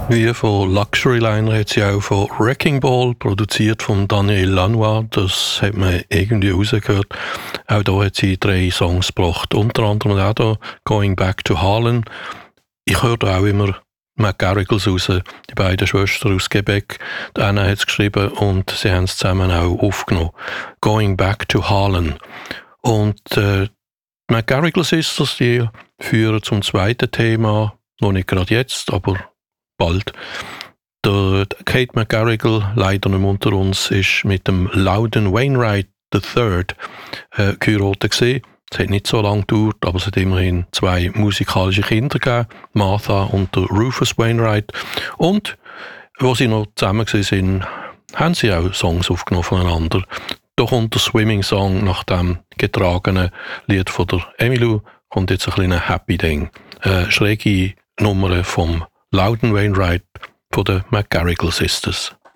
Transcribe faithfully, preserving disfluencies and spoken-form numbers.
Wie von Luxury Liner hat sie auch von Wrecking Ball, produziert von Daniel Lanois. Das hat man irgendwie rausgehört. Auch da hat sie drei Songs gebracht. Unter anderem auch da Going Back to Harlem. Ich höre da auch immer McGarrigles raus, die beiden Schwestern aus Quebec. Die Anna hat es geschrieben und sie haben es zusammen auch aufgenommen. Going Back to Harlem. Und äh, die McGarrigle Sisters, die führen zum zweiten Thema, noch nicht gerade jetzt, aber bald. Der Kate McGarrigle, leider nicht mehr unter uns, ist mit dem Loudon Wainwright der Third äh, geheiratet gewesen. Es hat nicht so lange gedauert, aber es hat immerhin zwei musikalische Kinder gegeben, Martha und der Rufus Wainwright. Und, wo sie noch zusammen waren, haben sie auch Songs aufgenommen voneinander. Da kommt der Swimming-Song nach dem getragenen Lied von der Emmylou, kommt jetzt ein kleines Happy-Ding. Äh, schräge Nummer vom Loudon Wainwright von den McGarrigle Sisters.